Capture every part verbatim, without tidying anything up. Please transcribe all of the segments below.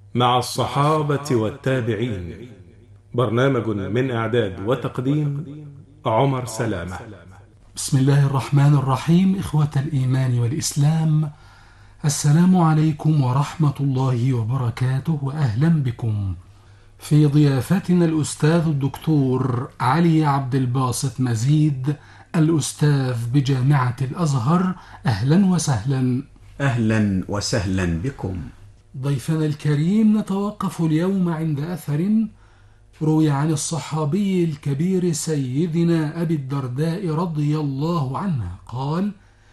مع الصحابة والتابعين. برنامج من إعداد وتقديم عمر سلامة. بسم الله الرحمن الرحيم. إخوة الإيمان والإسلام، السلام عليكم ورحمة الله وبركاته، وأهلا بكم في ضيافتنا الأستاذ الدكتور علي عبد الباسط مزيد، الأستاذ بجامعة الأزهر. أهلا وسهلا. أهلا وسهلا بكم. ضيفنا الكريم، نتوقف اليوم عند أثر روي عن الصحابي الكبير سيدنا أبي الدرداء رضي الله عنه قال: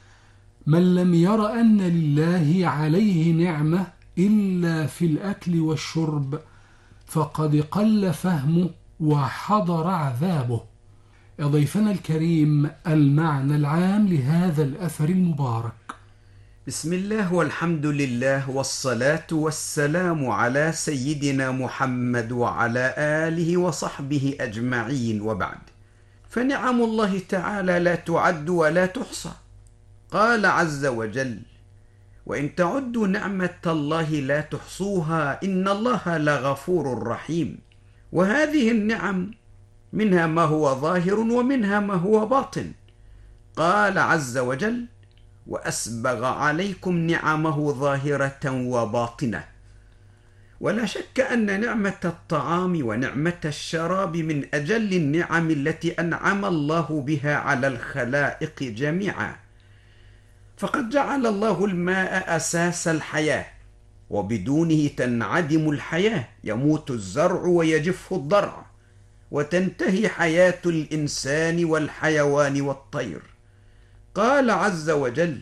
من لم ير أن لله عليه نعمة إلا في الأكل والشرب فقد قل فهمه وحضر عذابه. يا ضيفنا الكريم، المعنى العام لهذا الأثر المبارك. بسم الله والحمد لله والصلاة والسلام على سيدنا محمد وعلى آله وصحبه أجمعين، وبعد، فنعم الله تعالى لا تعد ولا تحصى. قال عز وجل: وإن تعدوا نعمة الله لا تحصوها إن الله لغفور رحيم. وهذه النعم منها ما هو ظاهر ومنها ما هو باطن. قال عز وجل: وأسبغ عليكم نعمه ظاهرة وباطنة. ولا شك أن نعمة الطعام ونعمة الشراب من أجل النعم التي أنعم الله بها على الخلائق جميعا، فقد جعل الله الماء أساس الحياة، وبدونه تنعدم الحياة، يموت الزرع ويجف الضرع، وتنتهي حياة الإنسان والحيوان والطير. قال عز وجل: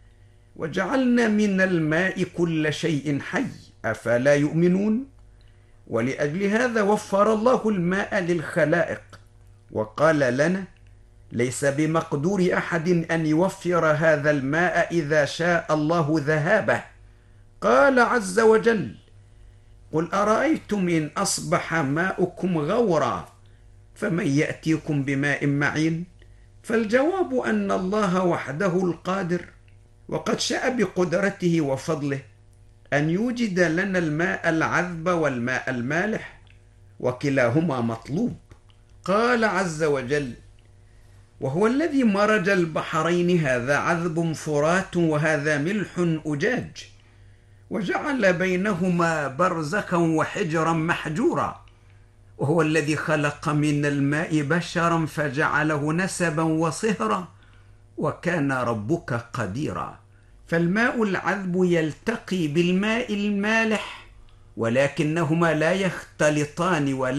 وجعلنا من الماء كل شيء حي أفلا يؤمنون. ولأجل هذا وفر الله الماء للخلائق، وقال لنا: ليس بمقدور أحد أن يوفر هذا الماء إذا شاء الله ذهابه. قال عز وجل: قل أرأيتم إن أصبح ماؤكم غورا فمن يأتيكم بماء معين. فالجواب أن الله وحده القادر، وقد شاء بقدرته وفضله أن يوجد لنا الماء العذب والماء المالح، وكلاهما مطلوب. قال عز وجل: وهو الذي مرج البحرين هذا عذب فرات وهذا ملح أجاج وجعل بينهما برزخا وحجرا محجورا. وهو الذي خلق من الماء بشرا فجعله نسبا وصهرا وكان ربك قديرا. فالماء العذب يلتقي بالماء المالح، ولكنهما لا يختلطان ولا